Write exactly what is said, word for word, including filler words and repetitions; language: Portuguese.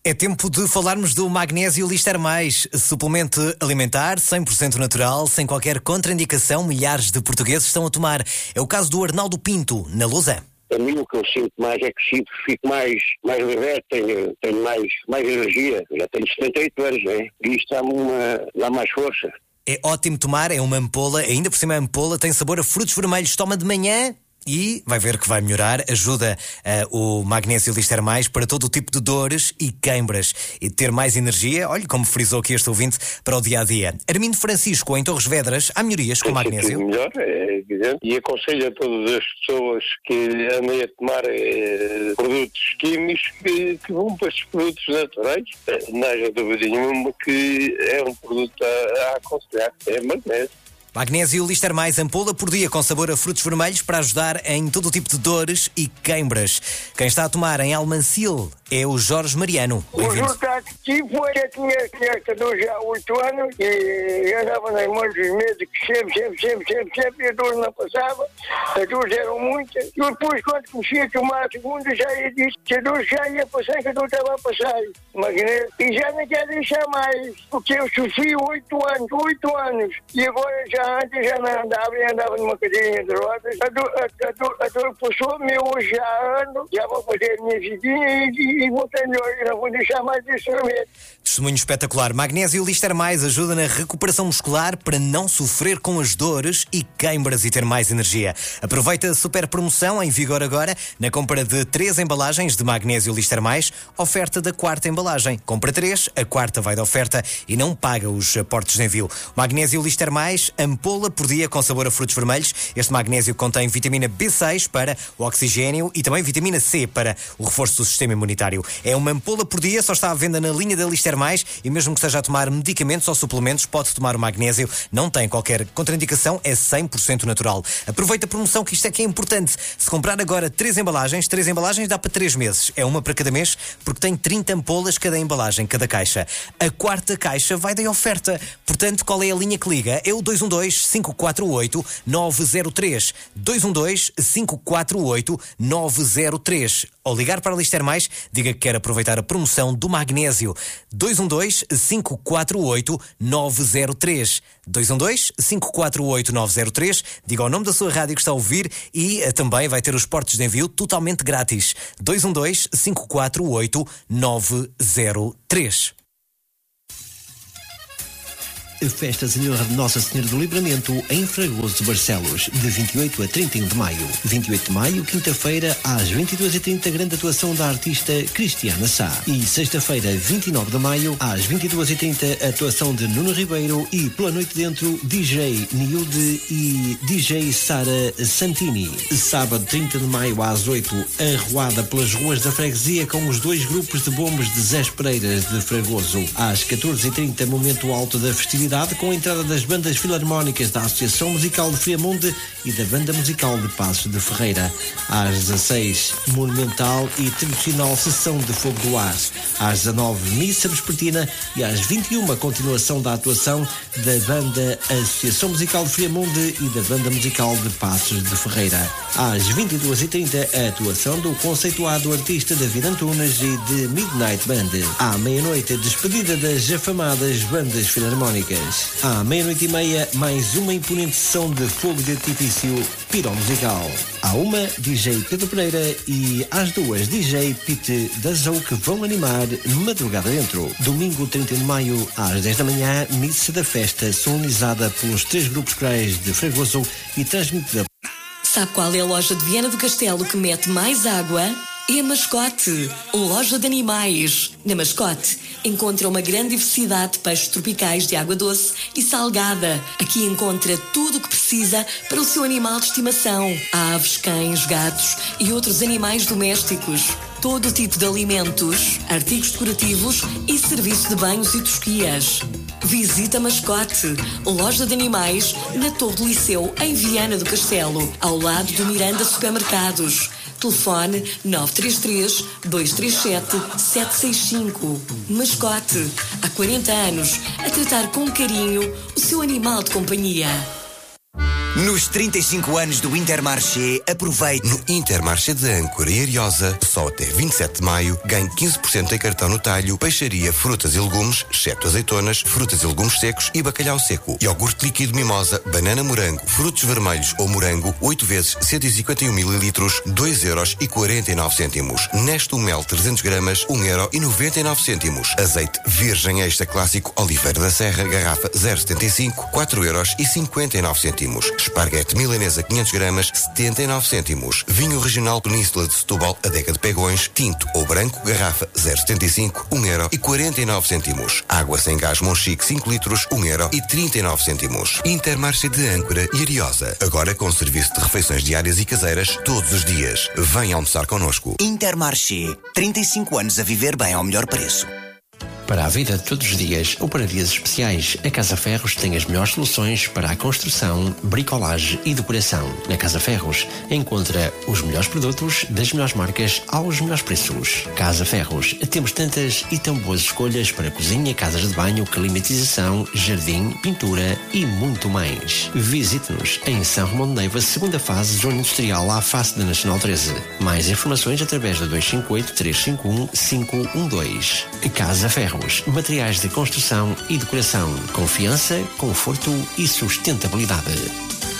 É tempo de falarmos do Magnésio Lister Mais, suplemento alimentar cem por cento natural, sem qualquer contraindicação. Milhares de portugueses estão a tomar. É o caso do Arnaldo Pinto, na Lousã. A mim o que eu sinto mais é que sinto, fico mais, mais leve, tenho, tenho mais, mais energia. Já tenho setenta e oito anos, né? E isto dá-me uma, dá mais força. É ótimo tomar, é uma ampola, ainda por cima a ampola tem sabor a frutos vermelhos. Toma de manhã e vai ver que vai melhorar. Ajuda uh, o Magnésio Lister Mais para todo o tipo de dores e queimbras e ter mais energia. Olha como frisou aqui este ouvinte para o dia-a-dia. Armindo Francisco, em Torres Vedras, há melhorias com o magnésio? Melhor, é evidente. E aconselho a todas as pessoas que andem a tomar eh, produtos químicos que, que vão para estes produtos naturais. Não haja dúvida nenhuma que é um produto a, a aconselhar. É magnésio. Magnésio Lister Mais, ampola por dia com sabor a frutos vermelhos para ajudar em todo o tipo de dores e queimbras. Quem está a tomar em Almancil é o Jorge Mariano. O resultado que tive foi que eu tinha, tinha esta dor já há oito anos e eu andava nas mãos dos médicos sempre, sempre, sempre, sempre, sempre, e a dor não passava, as dores eram muitas. E depois, quando comecei a tomar a segunda, já ia disse que a dor já ia passar, que a dor estava a passar. Magnésio. E já não quero deixar mais, porque eu sofri oito anos, oito anos, e agora já antes já não andava e andava numa cadeirinha de rodas. A dor, a, a dor, a dor passou-me, hoje já ando, já vou fazer a minha vidinha e, e vou ter melhor, e não vou deixar mais esse remédio. Testemunho espetacular. Magnésio Lister Mais ajuda na recuperação muscular para não sofrer com as dores e queimbras e ter mais energia. Aproveita a super promoção em vigor agora na compra de três embalagens de Magnésio Lister Mais, oferta da quarta embalagem. Compra três, a quarta vai da oferta e não paga os aportes de envio. Magnésio Lister Mais, ampola por dia com sabor a frutos vermelhos. Este magnésio contém vitamina B seis para o oxigênio e também vitamina C para o reforço do sistema imunitário. É uma ampola por dia, só está à venda na linha da Lister Mais e mesmo que esteja a tomar medicamentos ou suplementos, pode tomar o magnésio. Não tem qualquer contraindicação, é cem por cento natural. Aproveita a promoção, que isto é que é importante. Se comprar agora três embalagens, três embalagens dá para três meses. É uma para cada mês, porque tem trinta ampolas cada embalagem, cada caixa. A quarta caixa vai da oferta. Portanto, qual é a linha que liga? É o dois um dois, cinco quatro oito, nove zero três. dois um dois, cinco quatro oito, nove zero três. Ao ligar para a Lister Mais, diga que quer aproveitar a promoção do magnésio. dois um dois, cinco quatro oito, nove zero três. dois um dois, cinco quatro oito, nove zero três. Diga o nome da sua rádio que está a ouvir e uh, também vai ter os portos de envio totalmente grátis. dois um dois, cinco quatro oito, nove zero três. A Festa Senhora de Nossa Senhora do Livramento em Fragoso de Barcelos, de vinte e oito a trinta e um de maio. vinte e oito de maio, quinta-feira, às vinte e duas e trinta, grande atuação da artista Cristiana Sá. E sexta-feira, vinte e nove de maio, às vinte e duas e trinta, atuação de Nuno Ribeiro e, pela noite dentro, D J Niude e D J Sara Santini. Sábado, trinta de maio, às oito, arruada pelas ruas da freguesia com os dois grupos de bombos de Zé Pereiras de Fragoso. Às catorze e trinta, momento alto da festividade, com a entrada das bandas filarmónicas da Associação Musical de Friamunde e da Banda Musical de Passos de Ferreira. Às dezasseis, monumental e tradicional sessão de fogo do ar. Às dezanove, missa vespertina e às vinte e uma, continuação da atuação da Banda Associação Musical de Friamunde e da Banda Musical de Passos de Ferreira. Às vinte e duas e trinta, a atuação do conceituado artista David Antunes e de Midnight Band. À meia-noite, despedida das afamadas bandas filarmónicas. À meia-noite e meia, mais uma imponente sessão de fogo de artifício piromusical. À uma, D J Pedro Pereira e às duas, D J Pete Dazou, que vão animar madrugada dentro. Domingo, trinta de maio, às dez da manhã, missa da festa, solenizada pelos três grupos corais de Fragoso e transmitida. Sabe qual é a loja de Viana do Castelo que mete mais água? É a Mascote, loja de animais. Na Mascote encontra uma grande diversidade de peixes tropicais de água doce e salgada. Aqui encontra tudo o que precisa para o seu animal de estimação. Aves, cães, gatos e outros animais domésticos. Todo tipo de alimentos, artigos decorativos e serviço de banhos e tosquias. Visita Mascote, loja de animais, na Torre do Liceu, em Viana do Castelo, ao lado do Miranda Supermercados. Telefone nove três três, dois três sete, sete seis cinco. Mascote, há quarenta anos, a tratar com carinho o seu animal de companhia. Nos trinta e cinco anos do Intermarché, aproveite. No Intermarché de Âncora e Ariosa, só até vinte e sete de maio, ganhe quinze por cento em cartão no talho, peixaria, frutas e legumes, exceto azeitonas, frutas e legumes secos e bacalhau seco. Iogurte líquido mimosa, banana morango, frutos vermelhos ou morango, oito vezes cento e cinquenta e um mililitros, dois euros e quarenta e nove cêntimos. Nestum Mel trezentos gramas, um euro e noventa e nove cêntimos. Azeite virgem extra clássico Oliveira da Serra, garrafa zero vírgula setenta e cinco, quatro euros e cinquenta e nove cêntimos. Esparguete milanesa quinhentos gramas, setenta e nove cêntimos. Vinho regional Península de Setúbal, adega de Pegões, tinto ou branco, garrafa zero vírgula setenta e cinco, um euro e quarenta e nove cêntimos. Água sem gás Monchique cinco litros, um euro e trinta e nove cêntimos. Intermarché de Âncora e Ariosa, agora com serviço de refeições diárias e caseiras todos os dias. Venha almoçar connosco. Intermarché, trinta e cinco anos a viver bem ao melhor preço. Para a vida de todos os dias ou para dias especiais, a Casa Ferros tem as melhores soluções para a construção, bricolagem e decoração. Na Casa Ferros encontra os melhores produtos das melhores marcas aos melhores preços. Casa Ferros, temos tantas e tão boas escolhas para cozinha, casas de banho, climatização, jardim, pintura e muito mais. Visite-nos em São Romão de Neiva, segunda fase, zona industrial, à face da Nacional treze. Mais informações através do dois cinco oito, três cinco um, cinco um dois. Casa Ferros. Materiais de construção e decoração. Confiança, conforto e sustentabilidade.